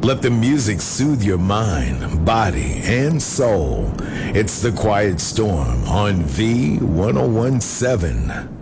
Let the music soothe your mind, body, and soul. It's The Quiet Storm on V1017.